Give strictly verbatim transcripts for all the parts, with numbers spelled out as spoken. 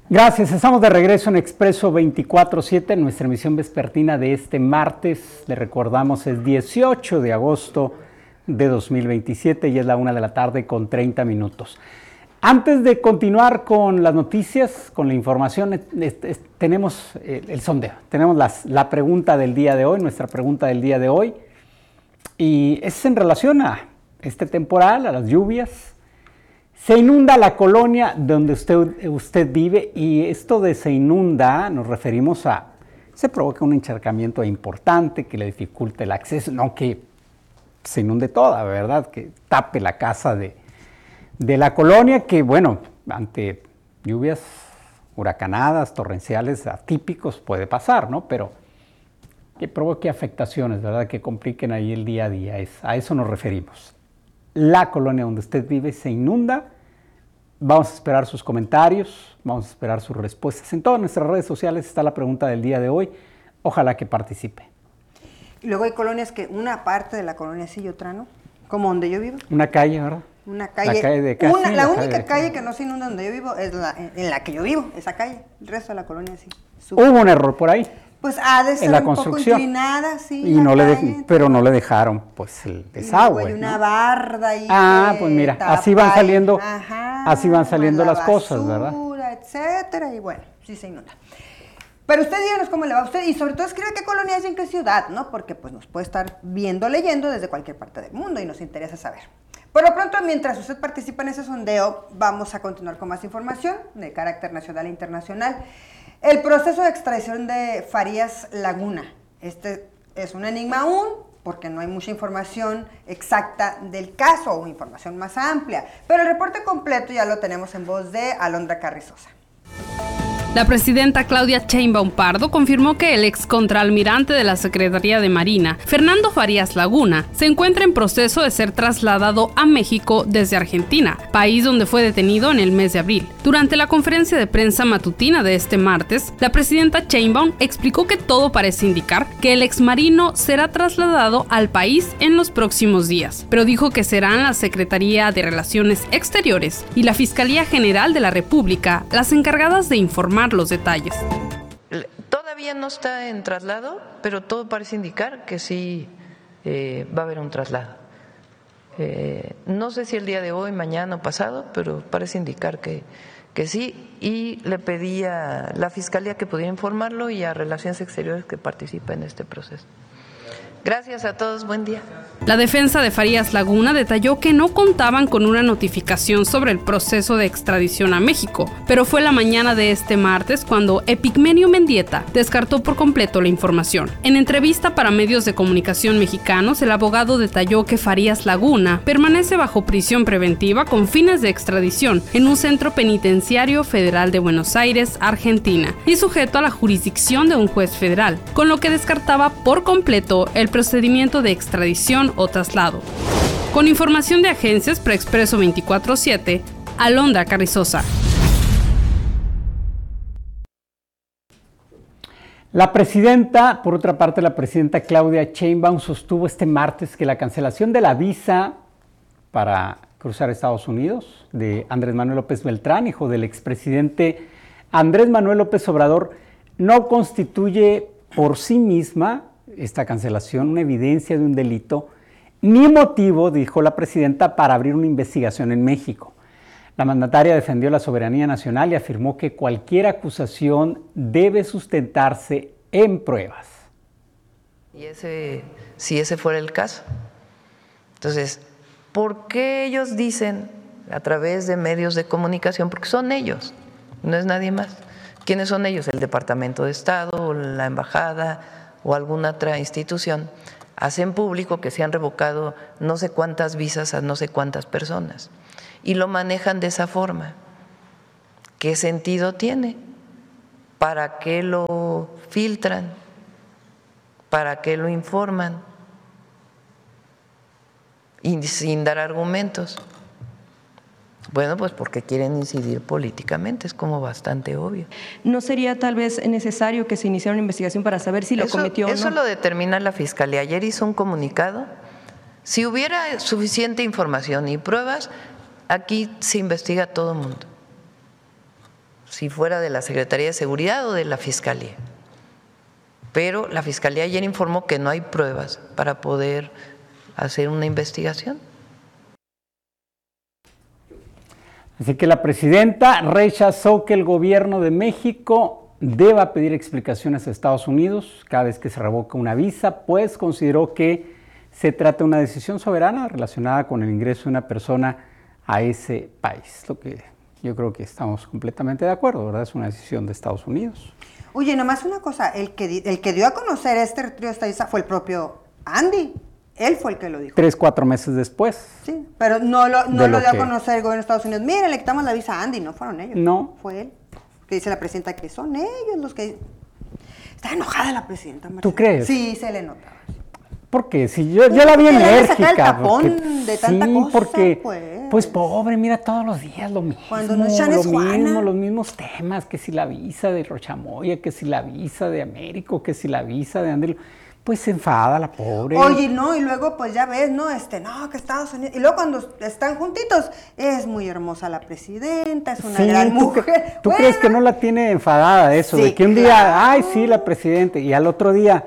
Gracias, estamos de regreso en Expreso veinticuatro siete, nuestra emisión vespertina de este martes. Le recordamos, es dieciocho de agosto de dos mil veintisiete y es la una de la tarde con treinta minutos. Antes de continuar con las noticias, con la información, es, es, es, tenemos el, el sondeo, tenemos las, la pregunta del día de hoy, nuestra pregunta del día de hoy, y es en relación a este temporal, a las lluvias. Se inunda la colonia donde usted, usted vive, y esto de se inunda nos referimos a, se provoca un encharcamiento importante que le dificulte el acceso, no que se inunde toda, ¿verdad? Que tape la casa de, de la colonia, que bueno, ante lluvias huracanadas, torrenciales, atípicos puede pasar, ¿no? Pero que provoque afectaciones, ¿verdad? Que compliquen ahí el día a día, es, a eso nos referimos. La colonia donde usted vive se inunda. Vamos a esperar sus comentarios, vamos a esperar sus respuestas. En todas nuestras redes sociales está la pregunta del día de hoy. Ojalá que participe. Y luego hay colonias que una parte de la colonia sí y otra no, como donde yo vivo. Una calle, ¿verdad? Una calle. La, calle de casi, una, la, la única calle, calle que no se inunda donde yo vivo es la en la que yo vivo, esa calle. El resto de la colonia sí. Hubo un error por ahí. Pues ha de ser en la un construcción. poco inclinada, sí. Y no calle, le de, pero no le dejaron pues el desagüe. Hay una ¿no? barda ahí. Ah, pues mira, así van saliendo, ajá, así van saliendo las basura, cosas, ¿verdad? Etcétera, y bueno, sí se inunda. Pero usted díganos cómo le va a usted, y sobre todo escribe qué colonia es y en qué ciudad, ¿no? Porque pues nos puede estar viendo, leyendo desde cualquier parte del mundo y nos interesa saber. Por lo pronto, mientras usted participa en ese sondeo, vamos a continuar con más información de carácter nacional e internacional. El proceso de extradición de Farías Laguna, este es un enigma aún, porque no hay mucha información exacta del caso o información más amplia, pero el reporte completo ya lo tenemos en voz de Alondra Carrizosa. La presidenta Claudia Sheinbaum Pardo confirmó que el ex contraalmirante de la Secretaría de Marina, Fernando Farías Laguna, se encuentra en proceso de ser trasladado a México desde Argentina, país donde fue detenido en el mes de abril. Durante la conferencia de prensa matutina de este martes, la presidenta Sheinbaum explicó que todo parece indicar que el exmarino será trasladado al país en los próximos días, pero dijo que serán la Secretaría de Relaciones Exteriores y la Fiscalía General de la República las encargadas de informar los detalles. Todavía no está en traslado, pero todo parece indicar que sí eh, va a haber un traslado. Eh, no sé si el día de hoy, mañana o pasado, pero parece indicar que, que sí, y le pedí a la Fiscalía que pudiera informarlo y a Relaciones Exteriores que participe en este proceso. Gracias a todos, buen día. La defensa de Farías Laguna detalló que no contaban con una notificación sobre el proceso de extradición a México, pero fue la mañana de este martes cuando Epigmenio Mendieta descartó por completo la información. En entrevista para medios de comunicación mexicanos, el abogado detalló que Farías Laguna permanece bajo prisión preventiva con fines de extradición en un centro penitenciario federal de Buenos Aires, Argentina, y sujeto a la jurisdicción de un juez federal, con lo que descartaba por completo el procedimiento de extradición o traslado. Con información de agencias para Expreso veinticuatro siete, Alondra Carrizosa. La presidenta, por otra parte, la presidenta Claudia Sheinbaum sostuvo este martes que la cancelación de la visa para cruzar Estados Unidos de Andrés Manuel López Beltrán, hijo del expresidente Andrés Manuel López Obrador, no constituye por sí misma esta cancelación una evidencia de un delito ni motivo, dijo la presidenta, para abrir una investigación en México. La mandataria defendió la soberanía nacional y afirmó que cualquier acusación debe sustentarse en pruebas. Y ese, si ese fuera el caso. Entonces, ¿por qué ellos dicen a través de medios de comunicación? Porque son ellos, no es nadie más. ¿Quiénes son ellos? El Departamento de Estado, la Embajada o alguna otra institución. Hacen público que se han revocado no sé cuántas visas a no sé cuántas personas y lo manejan de esa forma. ¿Qué sentido tiene? ¿Para qué lo filtran? ¿Para qué lo informan? Y sin dar argumentos. Bueno, pues porque quieren incidir políticamente, es como bastante obvio. ¿No sería tal vez necesario que se iniciara una investigación para saber si lo eso, cometió o no? Eso lo determina la Fiscalía. Ayer hizo un comunicado. Si hubiera suficiente información y pruebas, aquí se investiga a todo mundo. si fuera de la Secretaría de Seguridad o de la Fiscalía. Pero la Fiscalía ayer informó que no hay pruebas para poder hacer una investigación. Así que la presidenta rechazó que el gobierno de México deba pedir explicaciones a Estados Unidos cada vez que se revoca una visa, pues consideró que se trata de una decisión soberana relacionada con el ingreso de una persona a ese país. Lo que yo creo que estamos completamente de acuerdo, ¿verdad? Es una decisión de Estados Unidos. Oye, nomás una cosa, el que, el que dio a conocer este retiro de esta visa fue el propio Andy. Él fue el que lo dijo. Tres, cuatro meses después. Sí, pero no lo, no de lo lo dio que... a conocer el gobierno de Estados Unidos. Miren, le quitamos la visa a Andy, no fueron ellos. No. Fue él. Que dice la presidenta que son ellos los que... Está enojada la presidenta, Marcela. ¿Tú crees? Sí, se le notaba. ¿Por qué? Si yo, yo la vi enérgica. El tapón porque, de tanta sí, cosa, porque, pues. pues pobre, mira todos los días lo mismo. Cuando no echan lo es Juana. mismo, los mismos temas, que si la visa de Rochamoya, que si la visa de Américo, que si la visa de Andelo. Pues se enfada la pobre. Oye, no, y luego pues ya ves, no, este, no, que Estados Unidos, y luego cuando están juntitos, es muy hermosa la presidenta, es una sí, gran ¿tú mujer. cre- ¿Tú Bueno, crees que no la tiene enfadada eso? Sí, de que un claro. día, ay, sí, la presidenta, y al otro día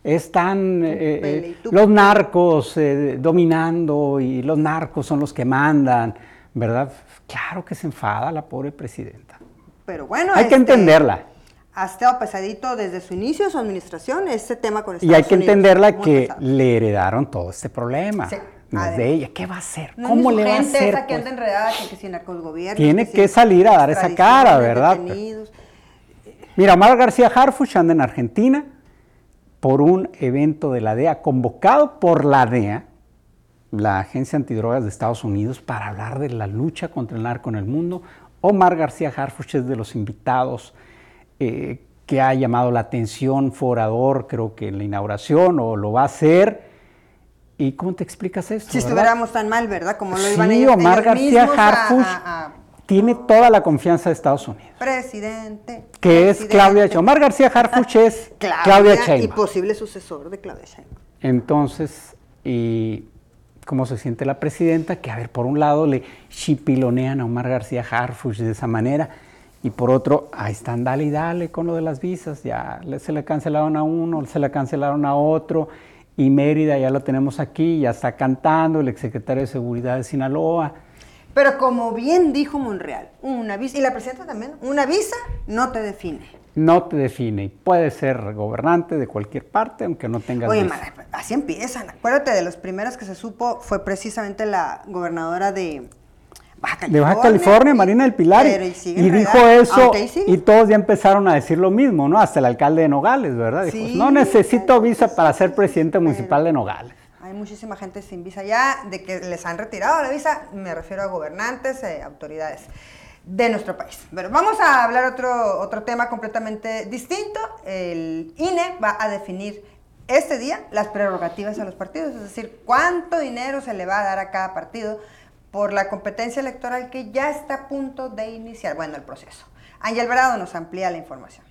están eh, pele y eh, tú los pele. narcos eh, dominando y los narcos son los que mandan, ¿verdad? Claro que se enfada la pobre presidenta. Pero bueno, Hay que este, entenderla. ha estado pesadito desde su inicio de su administración, este tema con Estados Y hay que Unidos, entenderla muy que pesado. le heredaron todo este problema. Sí, No es además. de ella. ¿Qué va a hacer? No es ¿Cómo ni su le va a gente hacer? esa que pues? anda enredada, que, que si narcosgobierno. Tiene si que salir a dar esa extradiciones, cara, ¿verdad? detenidos. Mira, Omar García Harfuch anda en Argentina por un evento de la D E A, convocado por la D E A, la Agencia Antidrogas de Estados Unidos, para hablar de la lucha contra el narco en el mundo. Omar García Harfuch es de los invitados eh, que ha llamado la atención, fue orador, creo que en la inauguración, o lo va a hacer. ¿Y cómo te explicas esto? Si verdad? estuviéramos tan mal, ¿verdad? Como lo iban Sí, ellos, Omar ellos García mismos a- Harfuch a- a- tiene toda la confianza de Estados Unidos. Presidente. Que es presidente. Claudia Sheinbaum. Omar García Harfuch es Claudia, Claudia y Sheinbaum. posible sucesor de Claudia Sheinbaum. Entonces, y cómo se siente la presidenta, que a ver, por un lado le chipilonean a Omar García Harfuch de esa manera, y por otro, ahí están, dale y dale con lo de las visas, ya le- se le cancelaron a uno, se le cancelaron a otro, y Mérida ya lo tenemos aquí, ya está cantando, el exsecretario de Seguridad de Sinaloa. Pero como bien dijo Monreal, una visa, y la presidenta también, una visa no te define. No te define, y puede ser gobernante de cualquier parte, aunque no tengas Oye, visa. Mara, así empiezan. Acuérdate, de los primeros que se supo fue precisamente la gobernadora de Baja De California. Baja California, Marina del Pilar, Pero, y, y sigue y dijo enredada, eso, aunque ahí sigue. y todos ya empezaron a decir lo mismo, ¿no? Hasta el alcalde de Nogales, ¿verdad? Dijo, Sí, no necesito claro, visa sí, para sí, ser sí, presidente sí, municipal pero- de Nogales. Hay muchísima gente sin visa ya, de que les han retirado la visa, me refiero a gobernantes, eh, autoridades de nuestro país. Pero vamos a hablar otro, otro tema completamente distinto. El I N E va a definir este día las prerrogativas a los partidos, es decir, cuánto dinero se le va a dar a cada partido por la competencia electoral que ya está a punto de iniciar, bueno, el proceso. Ángel Alvarado nos amplía la información.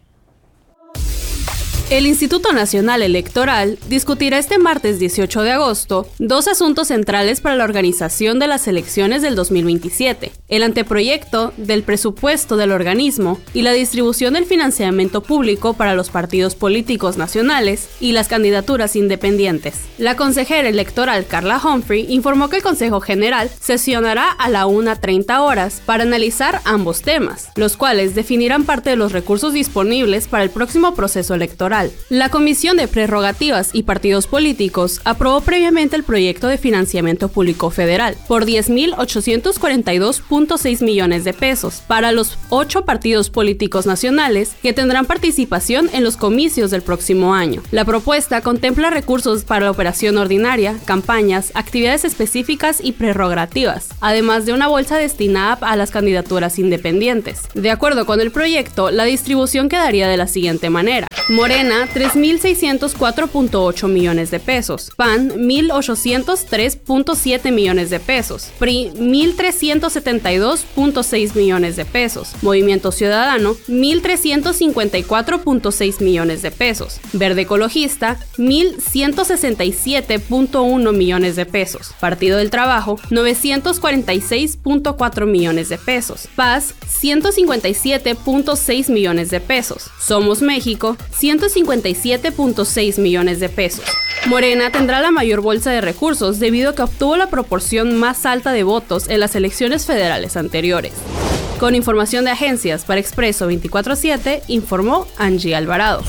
El Instituto Nacional Electoral discutirá este martes dieciocho de agosto dos asuntos centrales para la organización de las elecciones del dos mil veintisiete, el anteproyecto del presupuesto del organismo y la distribución del financiamiento público para los partidos políticos nacionales y las candidaturas independientes. La consejera electoral Carla Humphrey informó que el Consejo General sesionará a la una treinta horas para analizar ambos temas, los cuales definirán parte de los recursos disponibles para el próximo proceso electoral. La Comisión de Prerrogativas y Partidos Políticos aprobó previamente el proyecto de financiamiento público federal por diez mil ochocientos cuarenta y dos punto seis millones de pesos para los ocho partidos políticos nacionales que tendrán participación en los comicios del próximo año. La propuesta contempla recursos para la operación ordinaria, campañas, actividades específicas y prerrogativas, además de una bolsa destinada a las candidaturas independientes. De acuerdo con el proyecto, la distribución quedaría de la siguiente manera: Morena Morena, tres mil seiscientos cuatro punto ocho millones de pesos. P A N, mil ochocientos tres punto siete millones de pesos. P R I, mil trescientos setenta y dos punto seis millones de pesos. Movimiento Ciudadano, mil trescientos cincuenta y cuatro punto seis millones de pesos. Verde Ecologista, mil ciento sesenta y siete punto uno millones de pesos. Partido del Trabajo, novecientos cuarenta y seis punto cuatro millones de pesos. Paz, ciento cincuenta y siete punto seis millones de pesos. Somos México, ciento cincuenta y siete punto seis millones de pesos. Morena tendrá la mayor bolsa de recursos debido a que obtuvo la proporción más alta de votos en las elecciones federales anteriores. Con información de agencias para Expreso veinticuatro siete, informó Angie Alvarado.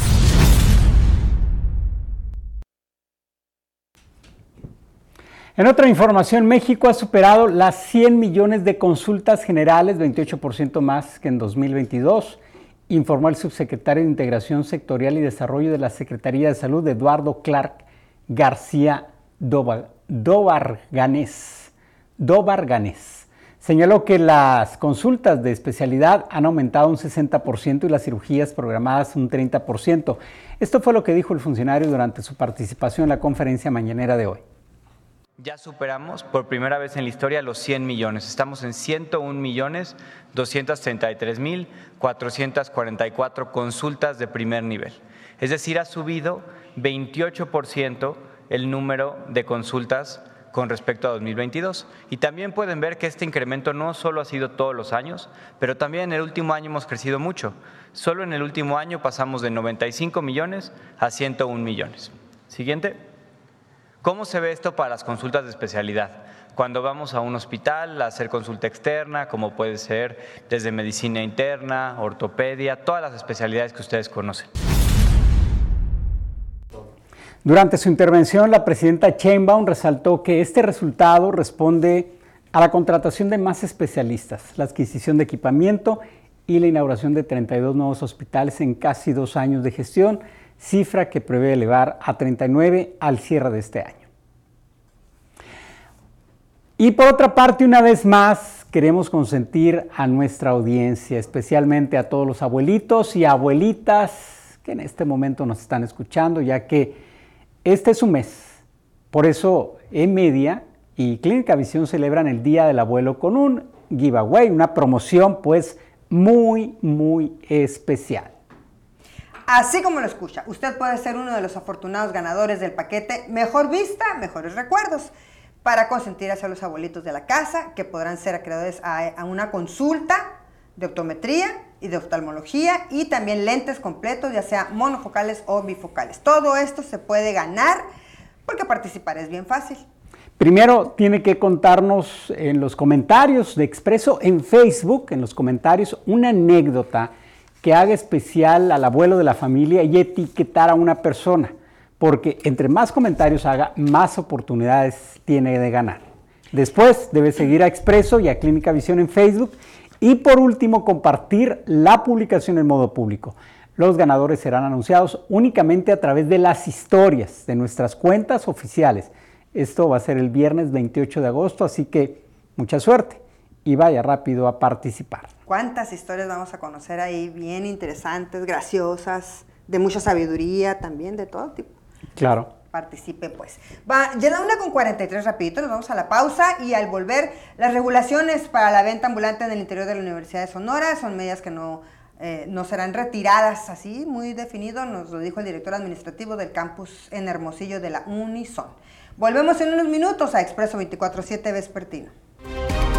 En otra información, México ha superado las cien millones de consultas generales, veintiocho por ciento más que en dos mil veintidós, informó el subsecretario de Integración Sectorial y Desarrollo de la Secretaría de Salud, Eduardo Clark García Dobarganés. Dobarganés. Señaló que las consultas de especialidad han aumentado un sesenta por ciento y las cirugías programadas un treinta por ciento. Esto fue lo que dijo el funcionario durante su participación en la conferencia mañanera de hoy. Ya superamos por primera vez en la historia los cien millones. Estamos en ciento un millones doscientos treinta y tres mil cuatrocientos cuarenta y cuatro consultas de primer nivel. Es decir, ha subido veintiocho por ciento el número de consultas con respecto a dos mil veintidós. Y también pueden ver que este incremento no solo ha sido todos los años, pero también en el último año hemos crecido mucho. Solo en el último año pasamos de noventa y cinco millones a ciento un millones. Siguiente. ¿Cómo se ve esto para las consultas de especialidad? Cuando vamos a un hospital a hacer consulta externa, como puede ser desde medicina interna, ortopedia, todas las especialidades que ustedes conocen. Durante su intervención, la presidenta Sheinbaum resaltó que este resultado responde a la contratación de más especialistas, la adquisición de equipamiento y la inauguración de treinta y dos nuevos hospitales en casi dos años de gestión, cifra que prevé elevar a treinta y nueve al cierre de este año. Y por otra parte, una vez más, queremos consentir a nuestra audiencia, especialmente a todos los abuelitos y abuelitas que en este momento nos están escuchando, ya que este es un mes. Por eso, eMedia y Clínica Visión celebran el Día del Abuelo con un giveaway, una promoción pues muy, muy especial. Así como lo escucha, usted puede ser uno de los afortunados ganadores del paquete Mejor Vista, Mejores Recuerdos, para consentir hacia los abuelitos de la casa, que podrán ser acreedores a, a una consulta de optometría y de oftalmología y también lentes completos, ya sea monofocales o bifocales. Todo esto se puede ganar porque participar es bien fácil. Primero tiene que contarnos en los comentarios de Expreso en Facebook, en los comentarios, una anécdota que haga especial al abuelo de la familia y etiquetar a una persona, porque entre más comentarios haga, más oportunidades tiene de ganar. Después debe seguir a Expreso y a Clínica Visión en Facebook y por último compartir la publicación en modo público. Los ganadores serán anunciados únicamente a través de las historias de nuestras cuentas oficiales. Esto va a ser el viernes veintiocho de agosto, así que mucha suerte y vaya rápido a participar. ¿Cuántas historias vamos a conocer ahí? Bien interesantes, graciosas, de mucha sabiduría también, de todo tipo. Claro. Participe pues. Va, ya la una con cuarenta y tres, rapidito, nos vamos a la pausa y al volver, las regulaciones para la venta ambulante en el interior de la Universidad de Sonora son medidas que no, eh, no serán retiradas, así, muy definido, nos lo dijo el director administrativo del campus en Hermosillo de la Unison. Volvemos en unos minutos a Expreso veinticuatro siete Vespertino.